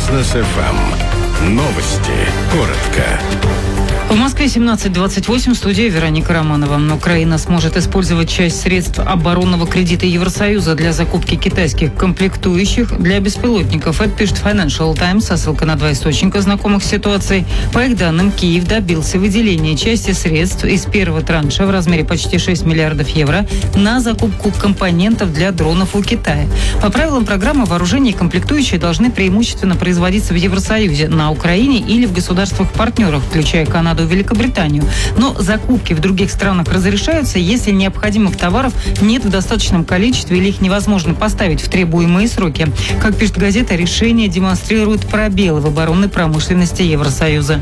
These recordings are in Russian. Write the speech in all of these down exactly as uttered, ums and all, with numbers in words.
Бизнес эф эм. Новости. Коротко. В Москве семнадцать двадцать восемь, студия Вероника Романова. Украина сможет использовать часть средств оборонного кредита Евросоюза для закупки китайских комплектующих для беспилотников. Это пишет Financial Times, со ссылкой на два источника, знакомых с ситуацией. По их данным, Киев добился выделения части средств из первого транша в размере почти шесть миллиардов евро на закупку компонентов для дронов у Китая. По правилам программы, вооружения и комплектующие должны преимущественно производиться в Евросоюзе, на Украине или в государствах-партнерах, включая Канаду и Великобританию. Но закупки в других странах разрешаются, если необходимых товаров нет в достаточном количестве или их невозможно поставить в требуемые сроки. Как пишет газета, решение демонстрирует пробелы в оборонной промышленности Евросоюза.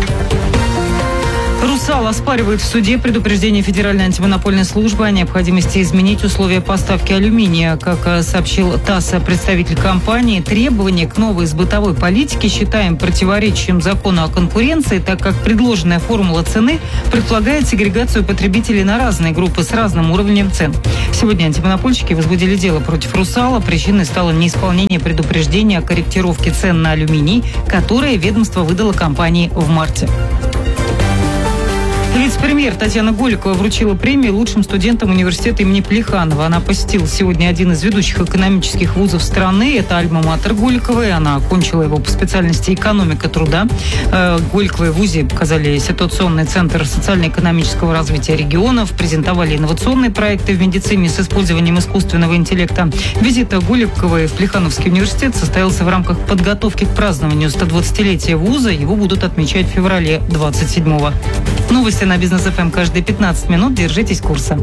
«Русал» оспаривает в суде предупреждение Федеральной антимонопольной службы о необходимости изменить условия поставки алюминия. Как сообщил ТАСС представитель компании, требования к новой сбытовой политике считаем противоречием закону о конкуренции, так как предложенная формула цены предполагает сегрегацию потребителей на разные группы с разным уровнем цен. Сегодня антимонопольщики возбудили дело против «Русала». Причиной стало неисполнение предупреждения о корректировке цен на алюминий, которое ведомство выдало компании в марте. Вице-премьер Татьяна Голикова вручила премию лучшим студентам университета имени Плеханова. Она посетила сегодня один из ведущих экономических вузов страны. Это альма-матер Голиковой. Она окончила его по специальности экономика труда. Голиковой в вузе показали ситуационный центр социально-экономического развития регионов, презентовали инновационные проекты в медицине с использованием искусственного интеллекта. Визит Голиковой в Плехановский университет состоялся в рамках подготовки к празднованию сто двадцатилетия вуза. Его будут отмечать в феврале двадцать седьмого. Новости на Бизнес эф эм каждые пятнадцать минут. Держитесь курса.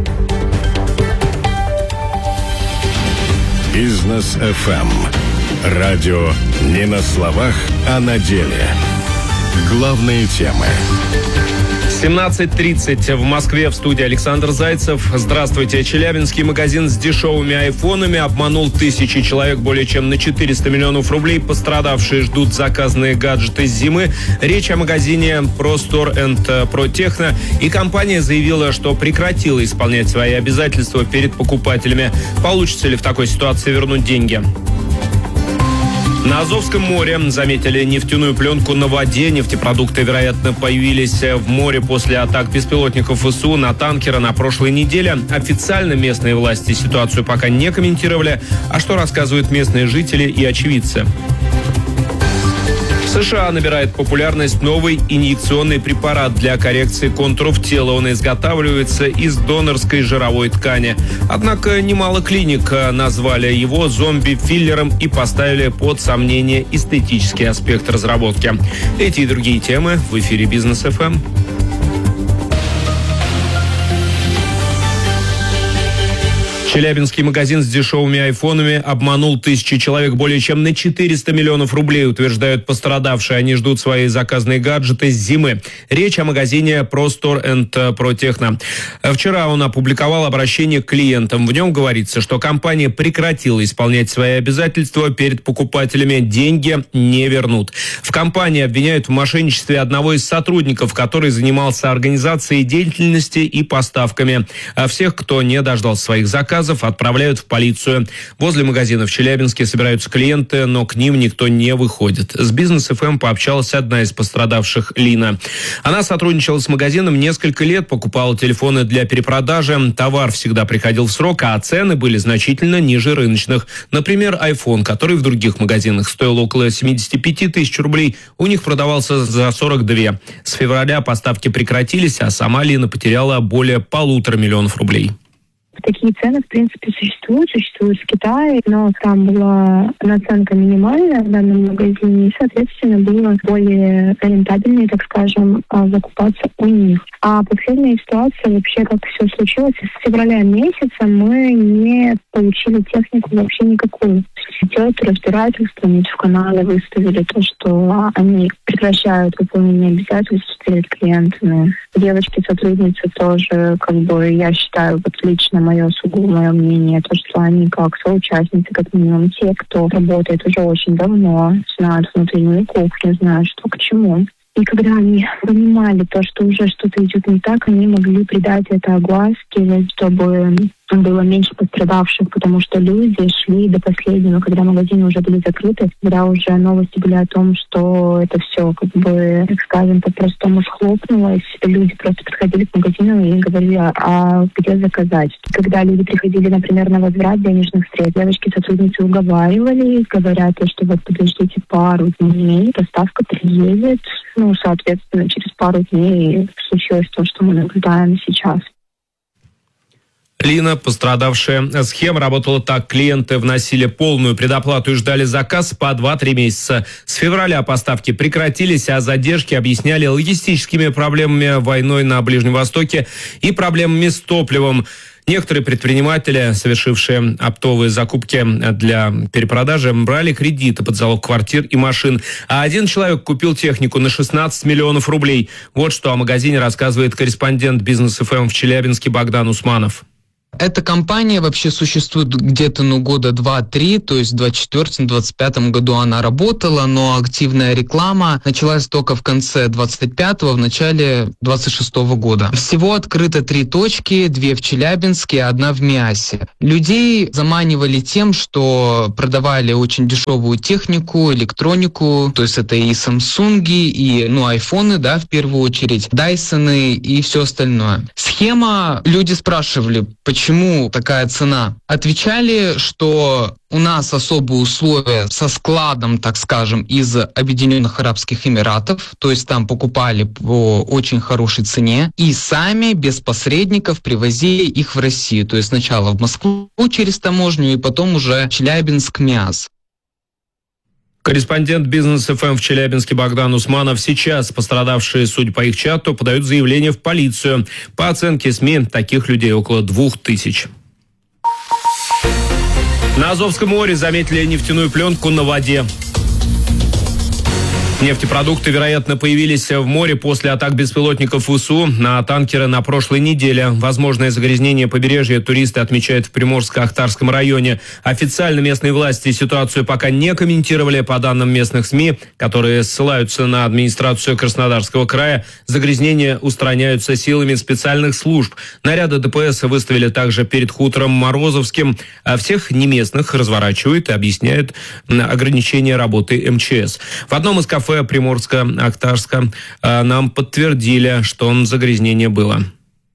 Бизнес эф эм. Радио не на словах, а на деле. Главные темы. семнадцать тридцать в Москве, в студии Александр Зайцев. Здравствуйте. Челябинский магазин с дешевыми айфонами обманул тысячи человек более чем на четыреста миллионов рублей. Пострадавшие ждут заказанные гаджеты с зимы. Речь о магазине ProStore энд ProTechno. И компания заявила, что прекратила исполнять свои обязательства перед покупателями. Получится ли в такой ситуации вернуть деньги? На Азовском море заметили нефтяную пленку на воде. Нефтепродукты, вероятно, появились в море после атак беспилотников ВСУ на танкеры на прошлой неделе. Официально местные власти ситуацию пока не комментировали. А что рассказывают местные жители и очевидцы? В США набирает популярность новый инъекционный препарат для коррекции контуров тела. Он изготавливается из донорской жировой ткани. Однако немало клиник назвали его зомби-филлером и поставили под сомнение эстетический аспект разработки. Эти и другие темы в эфире Бизнес эф эм. Челябинский магазин с дешевыми айфонами обманул тысячи человек более чем на четыреста миллионов рублей, утверждают пострадавшие. Они ждут свои заказанные гаджеты с зимы. Речь о магазине ProStore энд ProTechno. Вчера он опубликовал обращение к клиентам. В нем говорится, что компания прекратила исполнять свои обязательства перед покупателями. Деньги не вернут. В компании обвиняют в мошенничестве одного из сотрудников, который занимался организацией деятельности и поставками. А всех, кто не дождался своих заказов, отправляют в полицию. Возле магазина в Челябинске собираются клиенты, но к ним никто не выходит. С Бизнес эф эм пообщалась одна из пострадавших, Лина. Она сотрудничала с магазином несколько лет, покупала телефоны для перепродажи. Товар всегда приходил в срок, а цены были значительно ниже рыночных. Например, iPhone, который в других магазинах стоил около семьдесят пять тысяч рублей, у них продавался за сорок два. С февраля поставки прекратились, а сама Лина потеряла более полутора миллионов рублей. Такие цены, в принципе, существуют, существуют в Китае, но там была наценка минимальная в данном магазине, и, соответственно, было более рентабельнее, так скажем, закупаться у них. А последняя ситуация, вообще, как все случилось, с февраля месяца мы не получили технику вообще никакую. Идет разбирательство, мультиканалы выставили то, что они прекращают выполнение обязательств перед клиентами. Девочки-сотрудницы тоже, как бы, я считаю, вот лично мое сугубо мое мнение, то, что они как соучастницы, как минимум те, кто работает уже очень давно, знают внутреннюю кухню, знают, что к чему. И когда они понимали то, что уже что-то идет не так, они могли придать это огласке, чтобы было меньше пострадавших, потому что люди шли до последнего, когда магазины уже были закрыты, когда уже новости были о том, что это все, как бы, так скажем, по-простому схлопнулось. Люди просто подходили к магазину и говорили, а где заказать. Когда люди приходили, например, на возврат денежных средств, девочки-сотрудницы уговаривали, говорят, что вот подождите пару дней, доставка приедет. Ну, соответственно, через пару дней случилось то, что мы наблюдаем сейчас. Лина, пострадавшая. Схема работала так. Клиенты вносили полную предоплату и ждали заказ по два-три месяца. С февраля поставки прекратились, а задержки объясняли логистическими проблемами, войной на Ближнем Востоке и проблемами с топливом. Некоторые предприниматели, совершившие оптовые закупки для перепродажи, брали кредиты под залог квартир и машин. А один человек купил технику на шестнадцать миллионов рублей. Вот что о магазине рассказывает корреспондент Бизнес эф эм в Челябинске Богдан Усманов. Эта компания вообще существует где-то, ну, года два-три, то есть в двадцать четвёртом - двадцать пятом году она работала, но активная реклама началась только в конце двадцать пятого, в начале двадцать шестого года. Всего открыто три точки, две в Челябинске, одна в Миасе. Людей заманивали тем, что продавали очень дешевую технику, электронику, то есть это и Samsung, и, ну, айфоны, да, в первую очередь, Дайсоны и все остальное. Схема, люди спрашивали, почему Почему такая цена? Отвечали, что у нас особые условия со складом, так скажем, из Объединенных Арабских Эмиратов, то есть там покупали по очень хорошей цене, и сами без посредников привозили их в Россию, то есть сначала в Москву через таможню, и потом уже Челябинск, МИАС. Корреспондент Бизнес эф эм в Челябинске Богдан Усманов. Сейчас пострадавшие, судя по их чату, подают заявление в полицию. По оценке СМИ, таких людей около двух тысяч. На Азовском море заметили нефтяную пленку на воде. Нефтепродукты, вероятно, появились в море после атак беспилотников ВСУ на танкеры на прошлой неделе. Возможное загрязнение побережья туристы отмечают в Приморско-Ахтарском районе. Официально местные власти ситуацию пока не комментировали. По данным местных СМИ, которые ссылаются на администрацию Краснодарского края, загрязнения устраняются силами специальных служб. Наряды ДПС выставили также перед хутором Морозовским. А всех неместных разворачивают и объясняют ограничения работы эм че эс. В одном из кафе Приморско-Ахтарска нам подтвердили, что загрязнение было.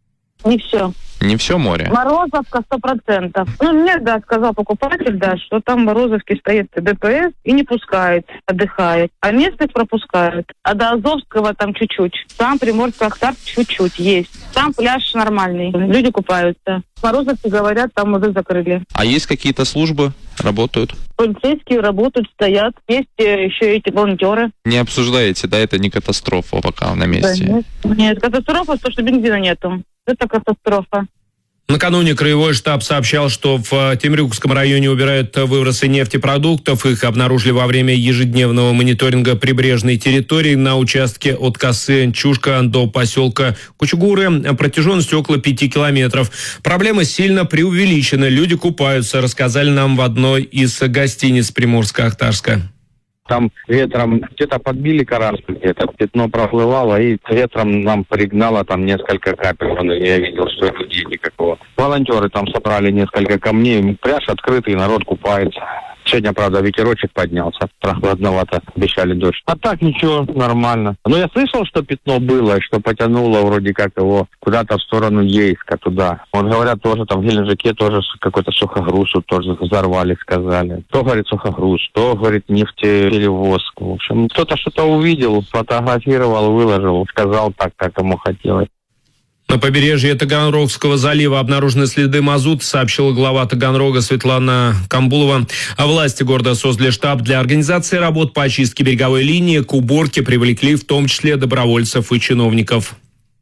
Не все. Не все море? Морозовка сто процентов. Ну, мне, да, сказал покупатель, да, что там в Морозовке стоит ДПС и не пускает, отдыхает. А местных пропускают. А до Азовского там чуть-чуть. Там Приморско-Ахтарск чуть-чуть есть. Там пляж нормальный. Люди купаются. В Морозовке, говорят, там воды закрыли. А есть какие-то службы? Работают? Полицейские работают, стоят. Есть еще эти волонтеры. Не обсуждаете, да? Это не катастрофа пока на месте? Да, нет. нет, катастрофа, то, что бензина нету. Это катастрофа. Накануне краевой штаб сообщал, что в Темрюкском районе убирают выбросы нефтепродуктов. Их обнаружили во время ежедневного мониторинга прибрежной территории на участке от косы Чушка до поселка Кучугуры протяженностью около пяти километров. Проблема сильно преувеличена. Люди купаются, рассказали нам в одной из гостиниц Приморско-Ахтарска. Там ветром где-то подбили корабль, где-то пятно проплывало, и ветром нам пригнало там несколько капель. Я видел, что людей никакого. Волонтеры там собрали несколько камней. Пляж открытый, народ купается. Сегодня, правда, ветерочек поднялся. Прохладновато, обещали дождь. А так ничего, нормально. Но я слышал, что пятно было, и что потянуло вроде как его куда-то в сторону Ейска, туда. Вот говорят, тоже там в Геленджике тоже какой-то сухогруз тоже взорвали, сказали. То, говорит, сухогруз, то, говорит, нефтеперевоз. В общем, кто-то что-то увидел, сфотографировал, выложил, сказал так, как ему хотелось. На побережье Таганрогского залива обнаружены следы мазута, сообщила глава Таганрога Светлана Камбулова. А власти города создали штаб для организации работ по очистке береговой линии. К уборке привлекли в том числе добровольцев и чиновников.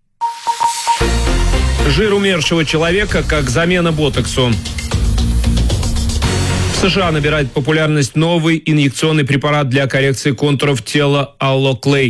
Жир умершего человека как замена ботоксу. В США набирает популярность новый инъекционный препарат для коррекции контуров тела Аллоклей.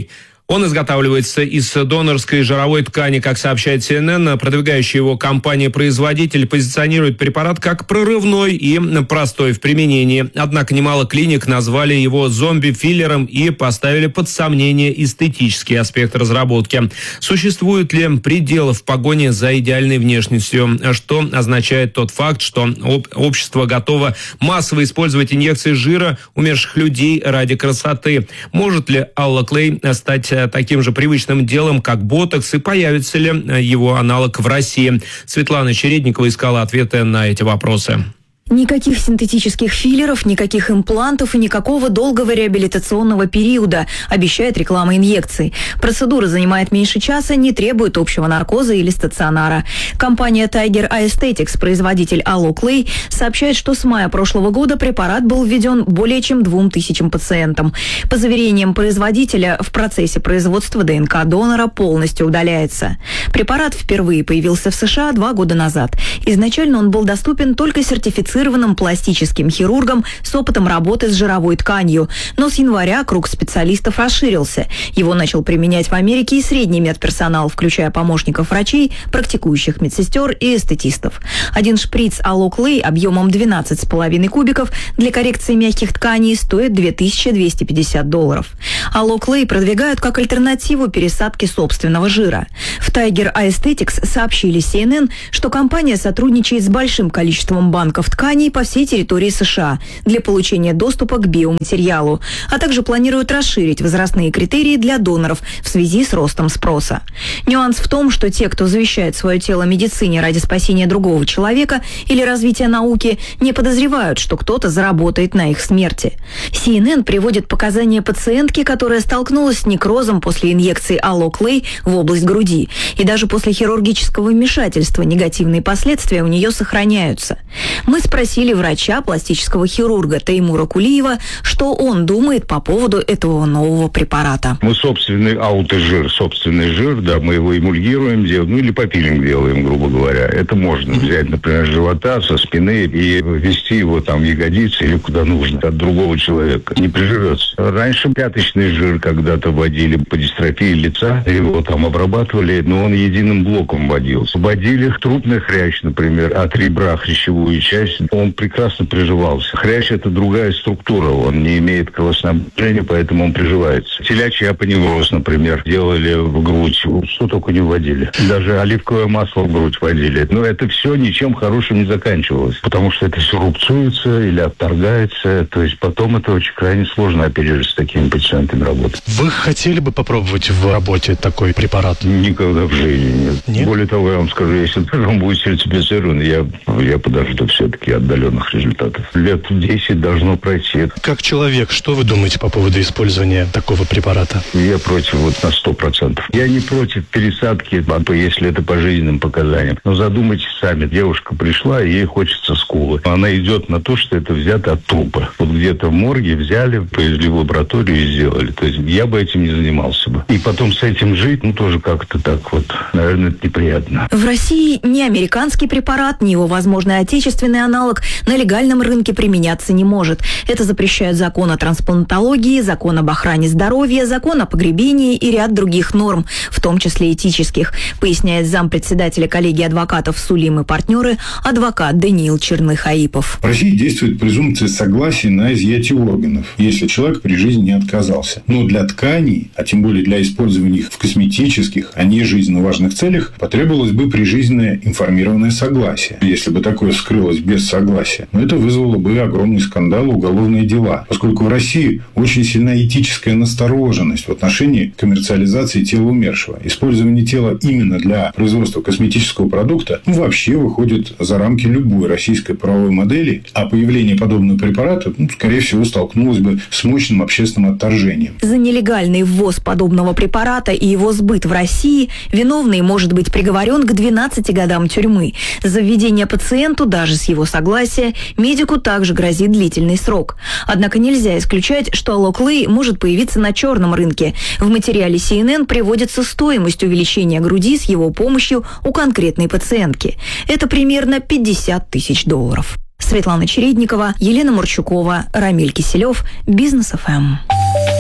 Он изготавливается из донорской жировой ткани, как сообщает си эн эн. Продвигающая его компания-производитель позиционирует препарат как прорывной и простой в применении. Однако немало клиник назвали его зомби-филлером и поставили под сомнение эстетический аспект разработки. Существует ли предел в погоне за идеальной внешностью? Что означает тот факт, что общество готово массово использовать инъекции жира умерших людей ради красоты? Может ли Алла Клей стать таким же привычным делом, как ботокс, и появится ли его аналог в России? Светлана Чередникова искала ответы на эти вопросы. Никаких синтетических филлеров, никаких имплантов и никакого долгого реабилитационного периода, обещает реклама инъекций. Процедура занимает меньше часа, не требует общего наркоза или стационара. Компания Tiger Aesthetics, производитель Allo Clay, сообщает, что с мая прошлого года препарат был введен более чем двум тысячам пациентам. По заверениям производителя, в процессе производства ДНК донора полностью удаляется. Препарат впервые появился в США два года назад. Изначально он был доступен только сертифицированным пластическим хирургом с опытом работы с жировой тканью. Но с января круг специалистов расширился. Его начал применять в Америке и средний медперсонал, включая помощников врачей, практикующих медсестер и эстетистов. Один шприц Allo Clay объемом двенадцать с половиной кубиков для коррекции мягких тканей стоит две тысячи двести пятьдесят долларов. Allo Clay продвигают как альтернативу пересадке собственного жира. В Tiger Aesthetics сообщили си эн эн, что компания сотрудничает с большим количеством банков тканей по всей территории США для получения доступа к биоматериалу, а также планируют расширить возрастные критерии для доноров в связи с ростом спроса. Нюанс в том, что те, кто завещает свое тело медицине ради спасения другого человека или развития науки, не подозревают, что кто-то заработает на их смерти. си эн эн приводит показания пациентки, которая столкнулась с некрозом после инъекции Allo Clay в область груди. И даже после хирургического вмешательства негативные последствия у нее сохраняются. Мы спросили врача, пластического хирурга Теймура Кулиева, что он думает по поводу этого нового препарата. Мы собственный аутожир, собственный жир, да, мы его эмульгируем, делаем, ну или попилинг делаем, грубо говоря. Это можно взять, например, с живота, со спины и ввести его там в ягодицы или куда нужно от другого человека. Не приживется. Раньше пяточный жир когда-то вводили по дистрофии лица, его там обрабатывали, но он единым блоком вводился. Вводили трупный хрящ, например, от ребра хрящевую часть, он прекрасно приживался. Хрящ – это другая структура, он не имеет кровоснабжения, поэтому он приживается. Телячий апоневроз, например, делали в грудь, что только не вводили. Даже оливковое масло в грудь вводили. Но это все ничем хорошим не заканчивалось, потому что это все рубцуется или отторгается, то есть потом это очень крайне сложно оперировать с такими пациентами работать. Вы хотели бы попробовать в работе такой препарат? Никогда в жизни нет. нет? Более того, я вам скажу, если он будет сертифицирован, я, я подожду все-таки отдаленных результатов. Лет десять должно пройти. Как человек, что вы думаете по поводу использования такого препарата? Я против вот на сто процентов. Я не против пересадки, если это по жизненным показаниям. Но задумайтесь сами. Девушка пришла, и ей хочется скулы. Она идет на то, что это взято от трупа. Вот где-то в морге взяли, повезли в лабораторию и сделали. То есть я бы этим не занимался бы. И потом с этим жить, ну, тоже как-то так вот, наверное, это неприятно. В России ни американский препарат, ни его возможный отечественный аналог на легальном рынке применяться не может. Это запрещают закон о трансплантологии, закон об охране здоровья, закон о погребении и ряд других норм, в том числе этических, поясняет зампредседателя коллегии адвокатов «Сулим и партнеры» адвокат Даниил Черных-Аипов. В России действует презумпция согласия на изъятие органов, если человек при жизни не отказался. Но для тканей, а тем более для использования их в косметических, а не жизненно важных целях, потребовалось бы прижизненное информированное согласие. Если бы такое вскрылось без согласия, но это вызвало бы огромный скандал и уголовные дела, поскольку в России очень сильна этическая настороженность в отношении коммерциализации тела умершего. Использование тела именно для производства косметического продукта ну, вообще выходит за рамки любой российской правовой модели, а появление подобного препарата, ну, скорее всего, столкнулось бы с мощным общественным отторжением. За нелегальный ввоз подобного препарата и его сбыт в России виновный может быть приговорен к двенадцати годам тюрьмы. За введение пациенту, даже с его согласия, медику также грозит длительный срок. Однако нельзя исключать, что Allo Clay может появиться на черном рынке. В материале си эн эн приводится стоимость увеличения груди с его помощью у конкретной пациентки. Это примерно пятьдесят тысяч долларов. Светлана Чередникова, Елена Мурчукова, Рамиль Киселев, Бизнес эф эм.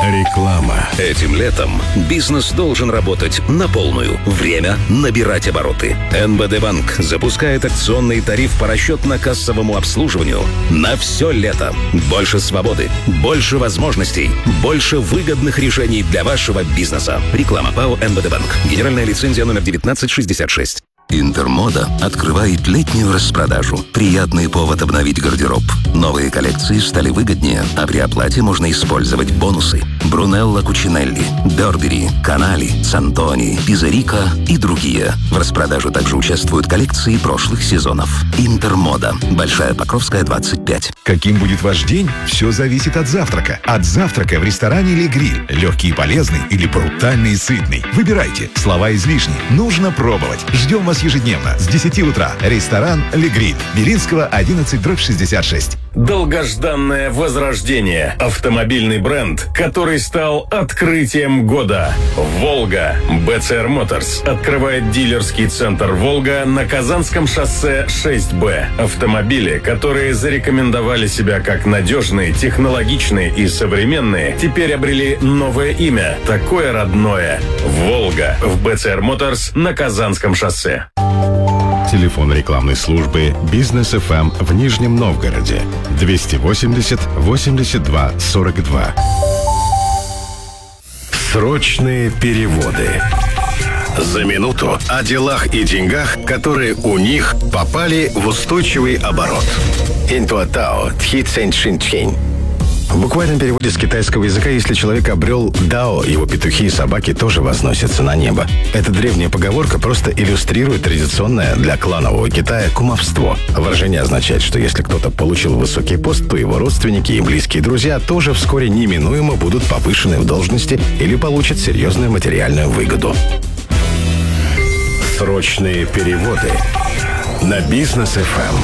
Реклама. Этим летом бизнес должен работать на полную. Время набирать обороты. эн бэ дэ Банк запускает акционный тариф по расчетно-кассовому обслуживанию на все лето. Больше свободы, больше возможностей, больше выгодных решений для вашего бизнеса. Реклама ПАО эн бэ дэ Банк. Генеральная лицензия номер девятнадцать шестьдесят шесть. Интермода открывает летнюю распродажу. Приятный повод обновить гардероб. Новые коллекции стали выгоднее, а при оплате можно использовать бонусы. Брунелло Кучинелли, Бербери, Канали, Сантони, Пизерика и другие. В распродаже также участвуют коллекции прошлых сезонов. Интермода. Большая Покровская, двадцать пять. Каким будет ваш день? Все зависит от завтрака. От завтрака в ресторане «Ле Гриль». Легкий и полезный или брутальный и сытный. Выбирайте. Слова излишни. Нужно пробовать. Ждем вас ежедневно с десяти утра. Ресторан «Ле Гриль». Белинского, одиннадцать, дробь шестьдесят шесть. Долгожданное возрождение. Автомобильный бренд, который стал открытием года. «Волга». бэ цэ эр Моторс открывает дилерский центр «Волга» на Казанском шоссе шесть бэ. Автомобили, которые зарекомендовали себя как надежные, технологичные и современные, теперь обрели новое имя, такое родное. «Волга» в бэ цэ эр Моторс на Казанском шоссе. Телефон рекламной службы «Бизнес эф эм» в Нижнем Новгороде двести восемьдесят восемьдесят два сорок два. Срочные переводы. За минуту о делах и деньгах, которые у них попали в устойчивый оборот. Интуатао Тхи Цэнь Шин Чхень. В буквальном переводе с китайского языка, если человек обрел дао, его петухи и собаки тоже возносятся на небо. Эта древняя поговорка просто иллюстрирует традиционное для кланового Китая кумовство. Выражение означает, что если кто-то получил высокий пост, то его родственники и близкие друзья тоже вскоре неминуемо будут повышены в должности или получат серьезную материальную выгоду. Срочные переводы на Бизнес эф эм.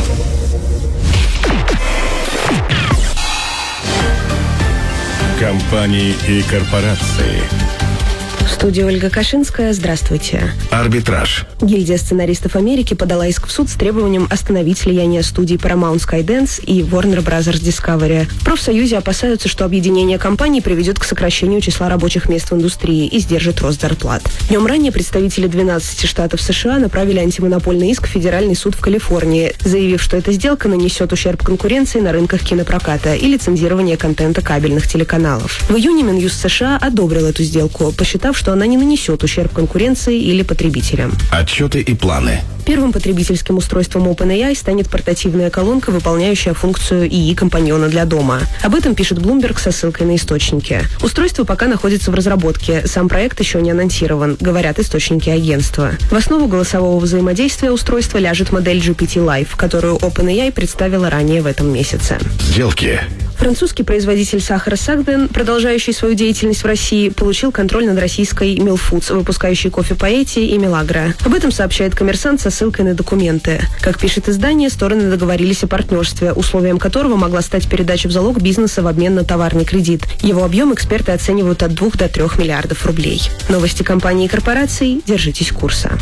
Компании и корпорации. Студия Ольга Кашинская. Здравствуйте. Арбитраж. Гильдия сценаристов Америки подала иск в суд с требованием остановить влияние студий Paramount Skydance и Warner Brothers Discovery. В профсоюзе опасаются, что объединение компаний приведет к сокращению числа рабочих мест в индустрии и сдержит рост зарплат. Днем ранее представители двенадцати штатов США направили антимонопольный иск в Федеральный суд в Калифорнии, заявив, что эта сделка нанесет ущерб конкуренции на рынках кинопроката и лицензирования контента кабельных телеканалов. В июне Минюст США одобрил эту сделку, посчитав, что она не нанесет ущерб конкуренции или потребителям. Отчеты и планы. Первым потребительским устройством OpenAI станет портативная колонка, выполняющая функцию ИИ-компаньона для дома. Об этом пишет Bloomberg со ссылкой на источники. Устройство пока находится в разработке, сам проект еще не анонсирован, говорят источники агентства. В основу голосового взаимодействия устройства ляжет модель джи пи ти Live, которую OpenAI представила ранее в этом месяце. Сделки. Французский производитель сахара Сагден, продолжающий свою деятельность в России, получил контроль над российской Милфудс, выпускающей кофе Поэти и Милагро. Об этом сообщает «Коммерсант» со ссылкой на документы. Как пишет издание, стороны договорились о партнерстве, условием которого могла стать передача в залог бизнеса в обмен на товарный кредит. Его объем эксперты оценивают от двух до трех миллиардов рублей. Новости компаний и корпораций. Держитесь курса.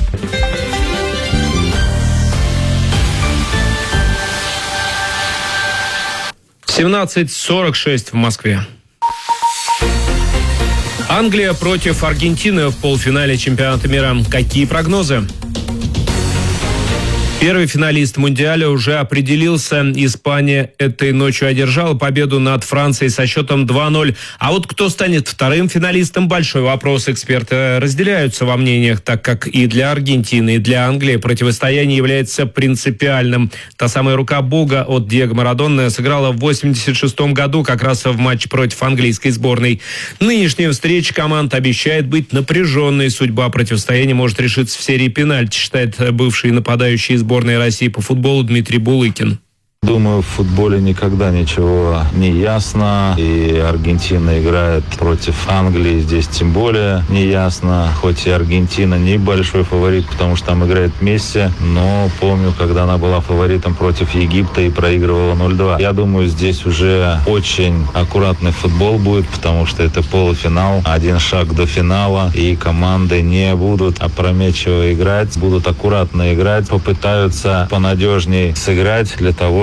семнадцать сорок шесть в Москве. Англия против Аргентины в полуфинале чемпионата мира. Какие прогнозы? Первый финалист Мундиаля уже определился. Испания этой ночью одержала победу над Францией со счетом два ноль. А вот кто станет вторым финалистом – большой вопрос. Эксперты разделяются во мнениях, так как и для Аргентины, и для Англии противостояние является принципиальным. Та самая рука Бога от Диего Марадоны сыграла в восемьдесят шестом году как раз в матче против английской сборной. Нынешняя встреча команд обещает быть напряженной. Судьба противостояния может решиться в серии пенальти, считает бывший нападающий сборной сборной России по футболу Дмитрий Булыкин. Думаю, в футболе никогда ничего не ясно, и Аргентина играет против Англии, здесь тем более не ясно, хоть и Аргентина небольшой фаворит, потому что там играет Месси, но помню, когда она была фаворитом против Египта и проигрывала ноль два. Я думаю, здесь уже очень аккуратный футбол будет, потому что это полуфинал, один шаг до финала, и команды не будут опрометчиво играть, будут аккуратно играть, попытаются понадежнее сыграть для того,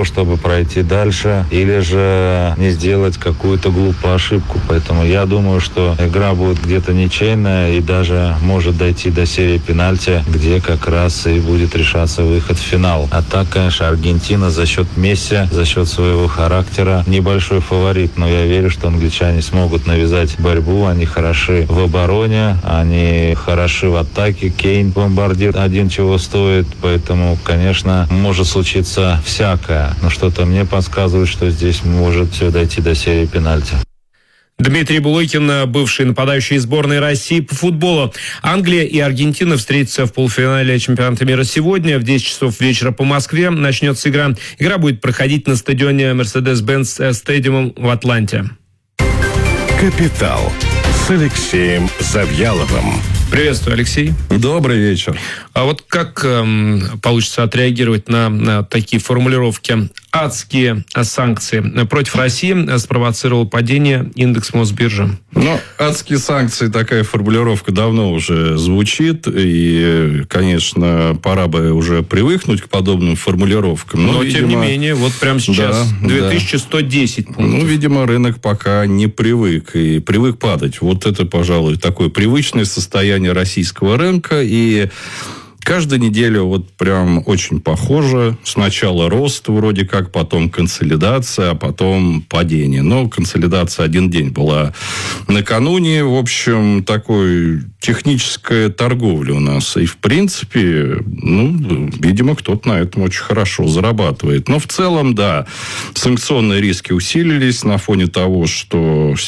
чтобы пройти дальше, или же не сделать какую-то глупую ошибку. Поэтому я думаю, что игра будет где-то ничейная и даже может дойти до серии пенальти, где как раз и будет решаться выход в финал. А так, конечно, Аргентина за счет Месси, за счет своего характера небольшой фаворит. Но я верю, что англичане смогут навязать борьбу. Они хороши в обороне, они хороши в атаке. Кейн бомбардир один чего стоит. Поэтому, конечно, может случиться всякое. Но что-то мне подсказывает, что здесь может все дойти до серии пенальти. Дмитрий Булыкин, бывший нападающий сборной России по футболу. Англия и Аргентина встретятся в полуфинале чемпионата мира сегодня. В десять часов вечера по Москве начнется игра. Игра будет проходить на стадионе Mercedes-Benz Stadium в Атланте. «Капитал» с Алексеем Завьяловым. Приветствую, Алексей. Добрый вечер. А вот как эм, получится отреагировать на, на такие формулировки? Адские санкции против России спровоцировал падение индекс Мосбиржи. Ну, адские санкции, такая формулировка давно уже звучит. И, конечно, пора бы уже привыкнуть к подобным формулировкам. Но, Но видимо, тем не менее, вот прямо сейчас да, две тысячи сто десять да. пунктов. Ну, видимо, рынок пока не привык. И привык падать. Вот это, пожалуй, такое привычное состояние российского рынка. И каждую неделю вот прям очень похоже. Сначала рост вроде как, потом консолидация, а потом падение. Но консолидация один день была накануне. В общем, такой техническая торговля у нас. И, в принципе, ну, видимо, кто-то на этом очень хорошо зарабатывает. Но в целом, да, санкционные риски усилились на фоне того, что